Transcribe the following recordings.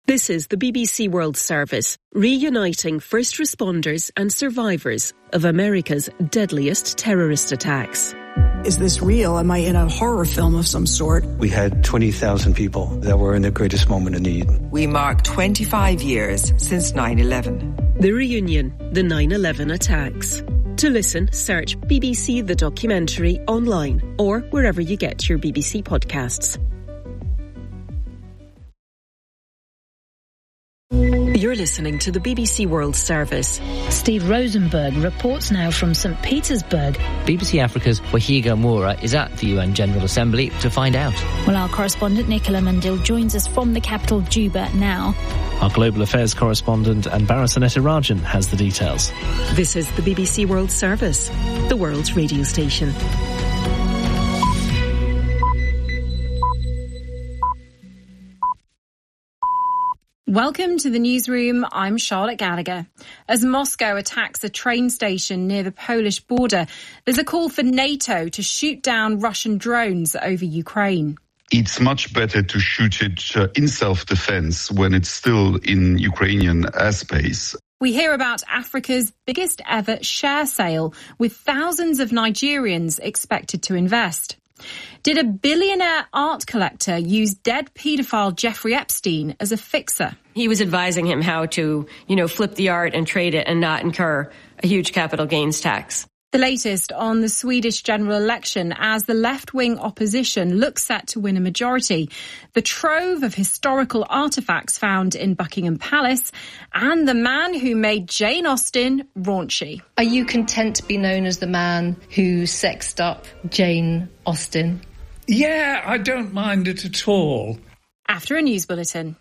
This is the BBC World Service, reuniting first responders and survivors of America's deadliest terrorist attacks. Is this real? Am I in a horror film of some sort? We had 20,000 people that were in their greatest moment of need. We mark 25 years since 9/11. The reunion, the 9/11 attacks. To listen, search BBC The Documentary online or wherever you get your BBC podcasts. You're listening to the BBC World Service. Steve Rosenberg reports now from St. Petersburg. BBC Africa's Wahiga Moura is at the UN General Assembly to find out. Well, our correspondent Nicola Mandil joins us from the capital, Juba, now. Our Global Affairs correspondent Anbara Sanetirajan has the details. This is the BBC World Service, the world's radio station. Welcome to the newsroom. I'm Charlotte Gallagher. As Moscow attacks a train station near the Polish border, there's a call for NATO to shoot down Russian drones over Ukraine. It's much better to shoot it in self-defense when it's still in Ukrainian airspace. We hear about Africa's biggest ever share sale, with thousands of Nigerians expected to invest. Did a billionaire art collector use dead paedophile Jeffrey Epstein as a fixer? He was advising him how to, flip the art and trade it and not incur a huge capital gains tax. The latest on the Swedish general election as the left-wing opposition looks set to win a majority, the trove of historical artefacts found in Buckingham Palace, and the man who made Jane Austen raunchy. Are you content to be known as the man who sexed up Jane Austen? Yeah, I don't mind it at all. After a news bulletin.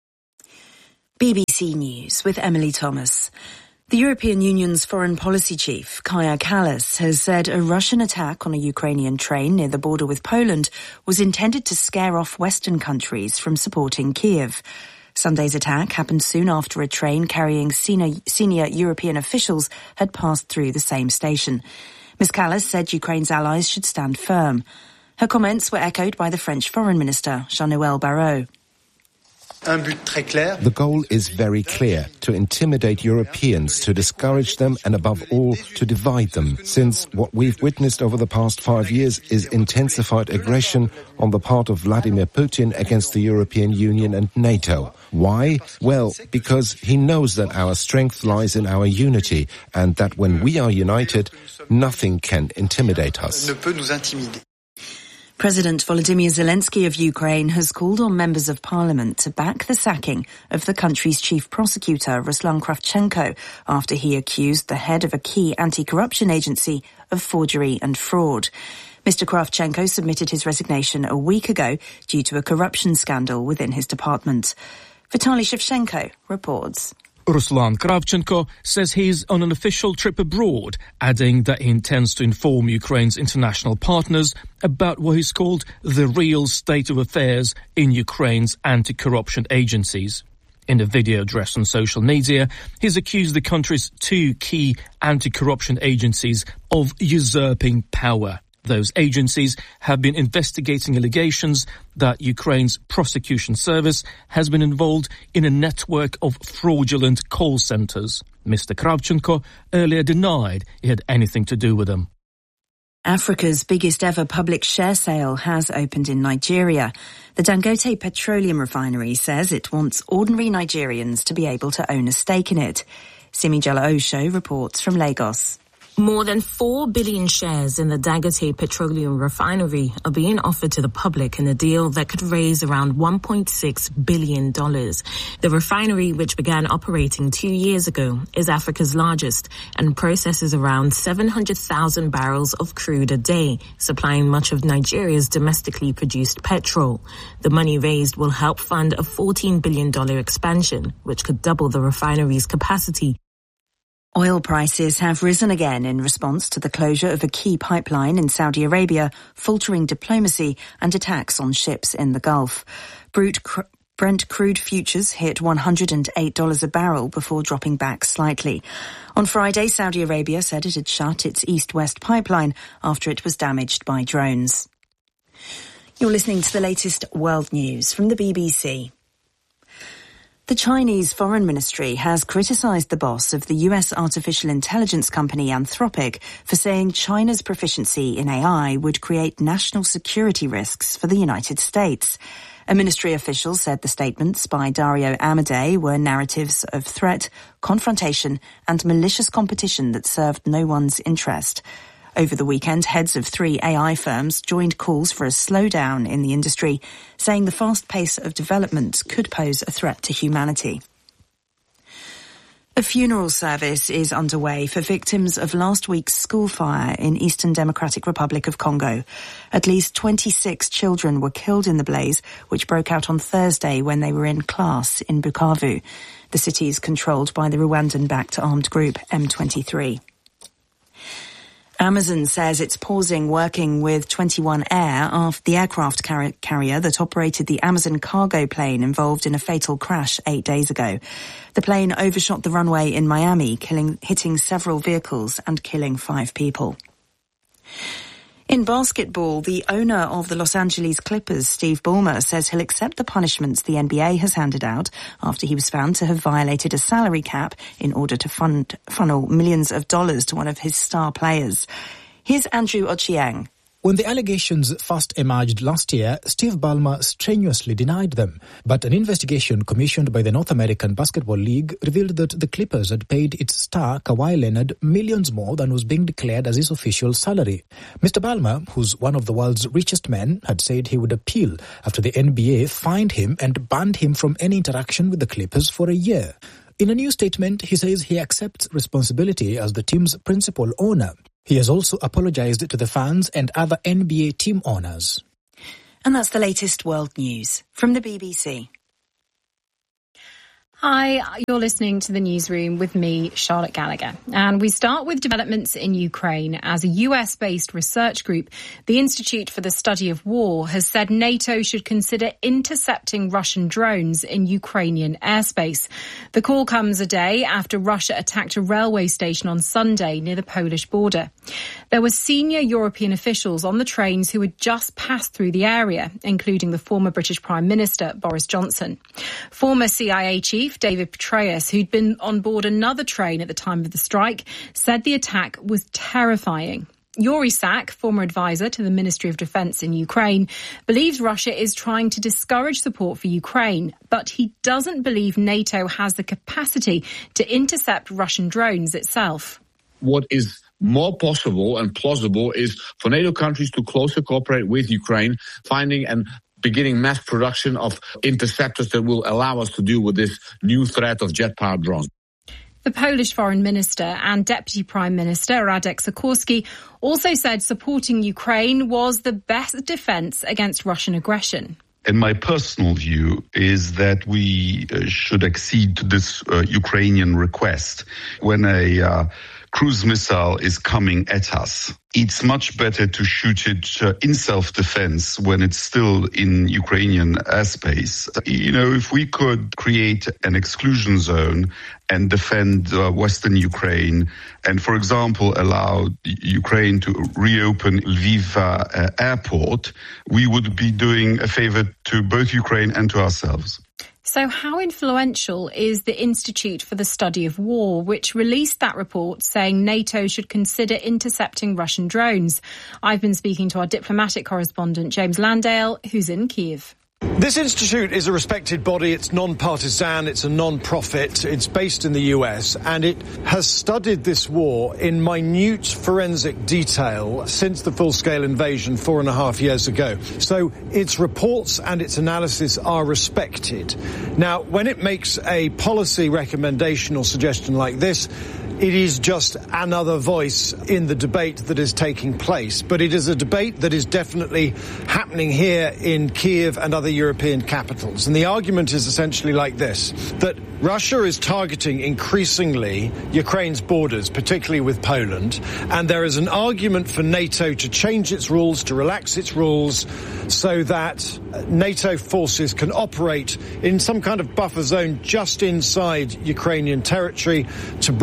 BBC News with Emily Thomas. The European Union's foreign policy chief, Kaja Kallas, has said a Russian attack on a Ukrainian train near the border with Poland was intended to scare off Western countries from supporting Kiev. Sunday's attack happened soon after a train carrying senior European officials had passed through the same station. Ms. Kallas said Ukraine's allies should stand firm. Her comments were echoed by the French Foreign Minister, Jean-Noël Barrot. The goal is very clear, to intimidate Europeans, to discourage them and above all to divide them, since what we've witnessed over the past 5 years is intensified aggression on the part of Vladimir Putin against the European Union and NATO. Why? Well, because he knows that our strength lies in our unity and that when we are united, nothing can intimidate us. President Volodymyr Zelensky of Ukraine has called on members of parliament to back the sacking of the country's chief prosecutor, Ruslan Kravchenko, after he accused the head of a key anti-corruption agency of forgery and fraud. Mr. Kravchenko submitted his resignation a week ago due to a corruption scandal within his department. Vitaly Shevchenko reports. Ruslan Kravchenko says he's on an official trip abroad, adding that he intends to inform Ukraine's international partners about what he's called the real state of affairs in Ukraine's anti-corruption agencies. In a video addressed on social media, he's accused the country's two key anti-corruption agencies of usurping power. Those agencies have been investigating allegations that Ukraine's prosecution service has been involved in a network of fraudulent call centers. Mr. Kravchenko earlier denied he had anything to do with them. Africa's biggest ever public share sale has opened in Nigeria. The Dangote Petroleum Refinery says it wants ordinary Nigerians to be able to own a stake in it. Simijala Osho reports from Lagos. More than 4 billion shares in the Dangote Petroleum Refinery are being offered to the public in a deal that could raise around $1.6 billion. The refinery, which began operating 2 years ago, is Africa's largest and processes around 700,000 barrels of crude a day, supplying much of Nigeria's domestically produced petrol. The money raised will help fund a $14 billion expansion, which could double the refinery's capacity. Oil prices have risen again in response to the closure of a key pipeline in Saudi Arabia, faltering diplomacy and attacks on ships in the Gulf. Brent crude futures hit $108 a barrel before dropping back slightly. On Friday, Saudi Arabia said it had shut its east-west pipeline after it was damaged by drones. You're listening to the latest world news from the BBC. The Chinese Foreign Ministry has criticised the boss of the US artificial intelligence company Anthropic for saying China's proficiency in AI would create national security risks for the United States. A ministry official said the statements by Dario Amodei were narratives of threat, confrontation and malicious competition that served no one's interest. Over the weekend, heads of 3 AI firms joined calls for a slowdown in the industry, saying the fast pace of development could pose a threat to humanity. A funeral service is underway for victims of last week's school fire in Eastern Democratic Republic of Congo. At least 26 children were killed in the blaze, which broke out on Thursday when they were in class in Bukavu. The city is controlled by the Rwandan-backed armed group M23. Amazon says it's pausing working with 21 Air after the aircraft carrier that operated the Amazon cargo plane involved in a fatal crash 8 days ago. The plane overshot the runway in Miami, hitting several vehicles and killing 5 people. In basketball, the owner of the Los Angeles Clippers, Steve Ballmer, says he'll accept the punishments the NBA has handed out after he was found to have violated a salary cap in order to funnel millions of dollars to one of his star players. Here's Andrew Ochieng. When the allegations first emerged last year, Steve Ballmer strenuously denied them. But an investigation commissioned by the North American Basketball League revealed that the Clippers had paid its star Kawhi Leonard millions more than was being declared as his official salary. Mr. Ballmer, who's one of the world's richest men, had said he would appeal after the NBA fined him and banned him from any interaction with the Clippers for a year. In a new statement, he says he accepts responsibility as the team's principal owner. He has also apologized to the fans and other NBA team owners. And that's the latest world news from the BBC. Hi, you're listening to the newsroom with me, Charlotte Gallagher. And we start with developments in Ukraine as a US-based research group, the Institute for the Study of War, has said NATO should consider intercepting Russian drones in Ukrainian airspace. The call comes a day after Russia attacked a railway station on Sunday near the Polish border. There were senior European officials on the trains who had just passed through the area, including the former British Prime Minister, Boris Johnson. Former CIA chief David Petraeus, who'd been on board another train at the time of the strike, said the attack was terrifying. Yuri Sak, former advisor to the Ministry of Defence in Ukraine, believes Russia is trying to discourage support for Ukraine, but he doesn't believe NATO has the capacity to intercept Russian drones itself. What is more possible and plausible is for NATO countries to closer cooperate with Ukraine, finding and beginning mass production of interceptors that will allow us to deal with this new threat of jet-powered drones. The Polish Foreign Minister and Deputy Prime Minister Radek Sikorski also said supporting Ukraine was the best defence against Russian aggression. And my personal view is that we should accede to this Ukrainian request. When a cruise missile is coming at us, it's much better to shoot it in self-defense when it's still in Ukrainian airspace. You know, if we could create an exclusion zone and defend Western Ukraine and, for example, allow Ukraine to reopen Lviv airport, we would be doing a favor to both Ukraine and to ourselves. So how influential is the Institute for the Study of War, which released that report saying NATO should consider intercepting Russian drones? I've been speaking to our diplomatic correspondent, James Landale, who's in Kyiv. This institute is a respected body. It's non-partisan. It's a non-profit. It's based in the US, and it has studied this war in minute forensic detail since the full-scale invasion 4.5 years ago. So its reports and its analysis are respected. Now, when it makes a policy recommendation or suggestion like this, it is just another voice in the debate that is taking place. But it is a debate that is definitely happening here in Kyiv and other European capitals. And the argument is essentially like this, that Russia is targeting increasingly Ukraine's borders, particularly with Poland. And there is an argument for NATO to change its rules, to relax its rules, so that NATO forces can operate in some kind of buffer zone just inside Ukrainian territory to bring down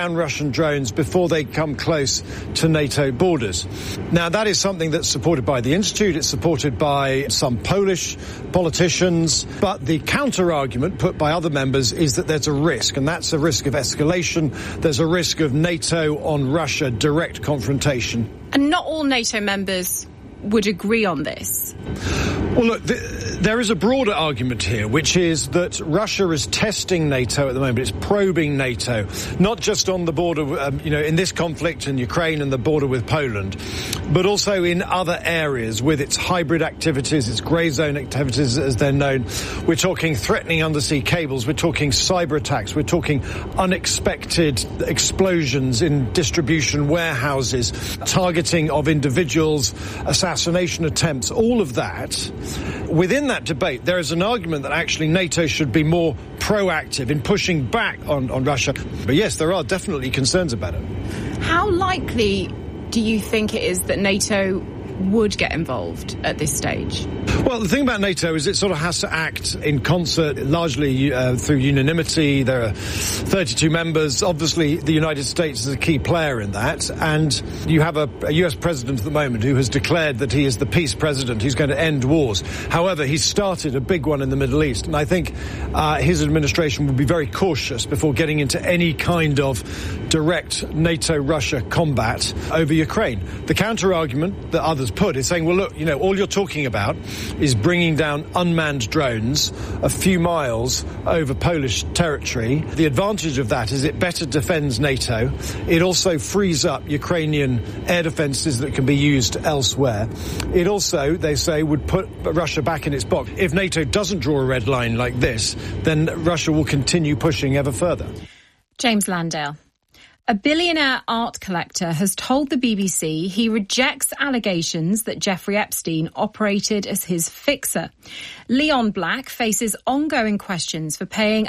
down Russian drones before they come close to NATO borders. Now, that is something that's supported by the Institute, it's supported by some Polish politicians, but the counter-argument put by other members is that there's a risk, and that's a risk of escalation. There's a risk of NATO on Russia direct confrontation. And not all NATO members would agree on this. Well, look, there is a broader argument here, which is that Russia is testing NATO at the moment. It's probing NATO, not just on the border, in this conflict in Ukraine and the border with Poland, but also in other areas with its hybrid activities, its grey zone activities, as they're known. We're talking threatening undersea cables. We're talking cyber attacks. We're talking unexpected explosions in distribution warehouses, targeting of individuals, assassination attempts, all of that. Within that debate, there is an argument that actually NATO should be more proactive in pushing back on Russia. But yes, there are definitely concerns about it. How likely do you think it is that NATO would get involved at this stage? Well, the thing about NATO is it sort of has to act in concert, largely through unanimity. There are 32 members. Obviously, the United States is a key player in that. And you have a US president at the moment who has declared that he is the peace president. He's going to end wars. However, he's started a big one in the Middle East. And I think his administration will be very cautious before getting into any kind of direct NATO-Russia combat over Ukraine. The counter-argument that others put is saying, well, look, all you're talking about is bringing down unmanned drones a few miles over Polish territory. The advantage of that is it better defends NATO. It also frees up Ukrainian air defences that can be used elsewhere. It also, they say, would put Russia back in its box. If NATO doesn't draw a red line like this, then Russia will continue pushing ever further. James Landale. A billionaire art collector has told the BBC he rejects allegations that Jeffrey Epstein operated as his fixer. Leon Black faces ongoing questions for paying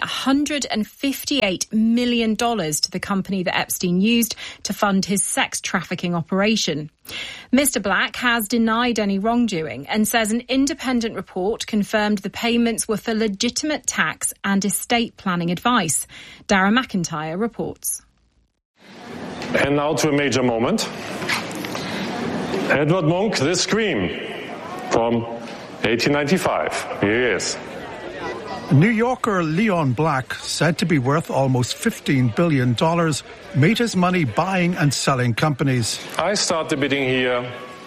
$158 million to the company that Epstein used to fund his sex trafficking operation. Mr. Black has denied any wrongdoing and says an independent report confirmed the payments were for legitimate tax and estate planning advice. Dara McIntyre reports. And now to a major moment. Edward Munch, The Scream, from 1895. Here he is. New Yorker Leon Black, said to be worth almost $15 billion, made his money buying and selling companies. I started bidding here